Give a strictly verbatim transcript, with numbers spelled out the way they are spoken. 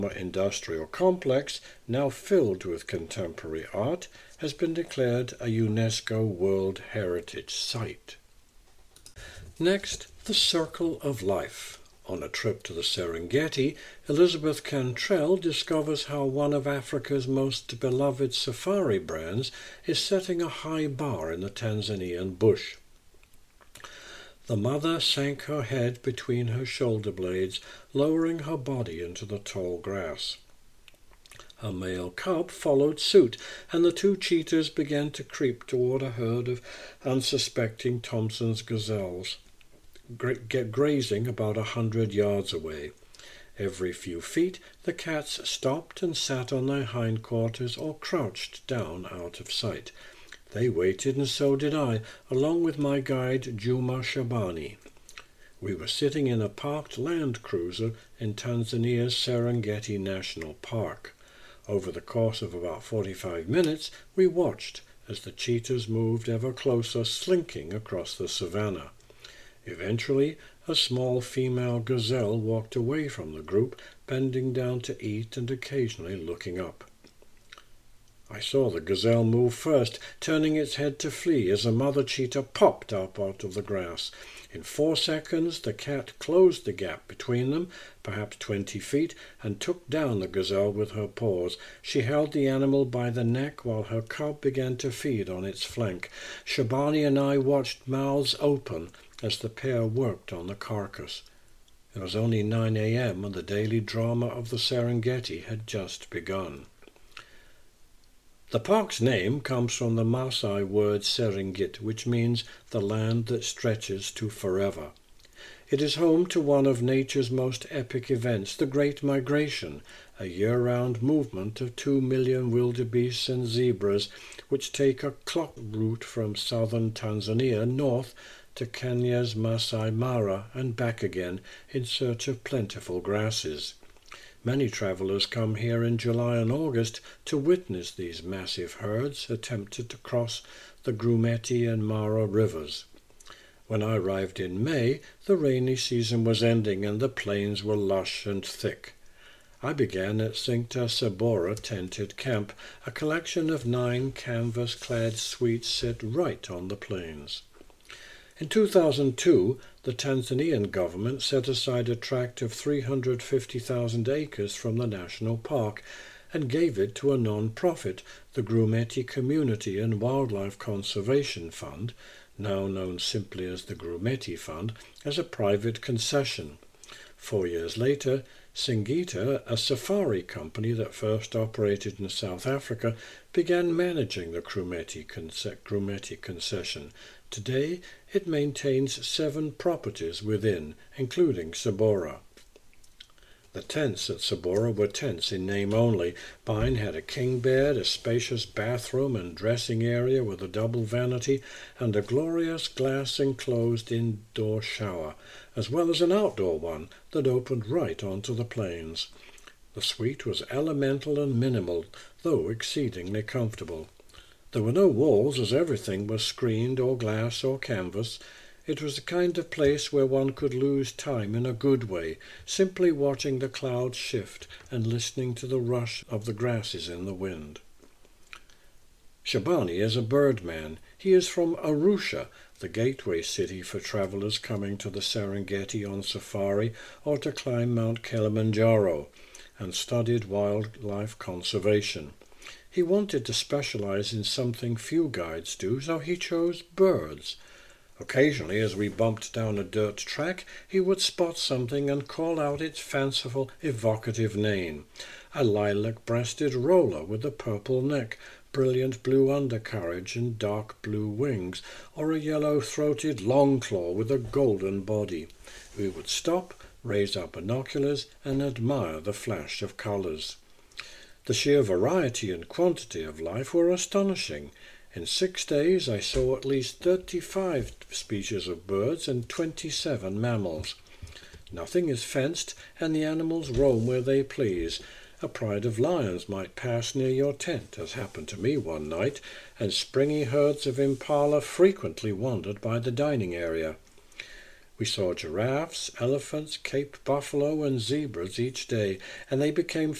industrial complex, now filled with contemporary art, has been declared a UNESCO World Heritage Site. Next, the Circle of Life. On a trip to the Serengeti, Elizabeth Cantrell discovers how one of Africa's most beloved safari brands is setting a high bar in the Tanzanian bush. The mother sank her head between her shoulder blades, lowering her body into the tall grass. Her male cub followed suit, and the two cheetahs began to creep toward a herd of unsuspecting Thompson's gazelles, grazing about a hundred yards away. Every few feet the cats stopped and sat on their hindquarters or crouched down out of sight. They waited, and so did I, along with my guide Juma Shabani. We were sitting in a parked Land Cruiser in Tanzania's Serengeti National Park. Over the course of about forty-five minutes, we watched as the cheetahs moved ever closer, slinking across the savannah. Eventually, a small female gazelle walked away from the group, bending down to eat and occasionally looking up. I saw the gazelle move first, turning its head to flee as a mother cheetah popped up out of the grass. In four seconds, the cat closed the gap between them, perhaps twenty feet, and took down the gazelle with her paws. She held the animal by the neck while her cub began to feed on its flank. Shabani and I watched, mouths open, as the pair worked on the carcass. It was only nine a m and the daily drama of the Serengeti had just begun. The park's name comes from the Maasai word Serengit, which means the land that stretches to forever. It is home to one of nature's most epic events, the Great Migration, a year-round movement of two million wildebeests and zebras which take a clock route from southern Tanzania north to Kenya's Masai Mara and back again in search of plentiful grasses. Many travellers come here in July and August to witness these massive herds attempted to cross the Grumeti and Mara rivers. When I arrived in May, the rainy season was ending and the plains were lush and thick. I began at Cincta Sabora Tented Camp, a collection of nine canvas-clad suites set right on the plains. In two thousand two, the Tanzanian government set aside a tract of three hundred fifty thousand acres from the national park and gave it to a non-profit, the Grumeti Community and Wildlife Conservation Fund, now known simply as the Grumeti Fund, as a private concession. Four years later, Singita, a safari company that first operated in South Africa, began managing the Grumeti, conce- Grumeti concession. Today, it maintains seven properties within, including Sabora. The tents at Sabora were tents in name only. Mine had a king bed, a spacious bathroom and dressing area with a double vanity, and a glorious glass-enclosed indoor shower, as well as an outdoor one that opened right onto the plains. The suite was elemental and minimal, though exceedingly comfortable. There were no walls, as everything was screened or glass or canvas. It was the kind of place where one could lose time in a good way, simply watching the clouds shift and listening to the rush of the grasses in the wind. Shabani is a birdman. He is from Arusha, the gateway city for travellers coming to the Serengeti on safari or to climb Mount Kilimanjaro, and studied wildlife conservation. He wanted to specialize in something few guides do, so he chose birds. Occasionally, as we bumped down a dirt track, he would spot something and call out its fanciful, evocative name. A lilac-breasted roller with a purple neck, brilliant blue undercarriage and dark blue wings, or a yellow-throated longclaw with a golden body. We would stop, raise our binoculars, and admire the flash of colours. The sheer variety and quantity of life were astonishing. In six days I saw at least thirty-five species of birds and twenty-seven mammals. Nothing is fenced, and the animals roam where they please. A pride of lions might pass near your tent, as happened to me one night, and springy herds of impala frequently wandered by the dining area. We saw giraffes, elephants, Cape buffalo, and zebras each day, and they became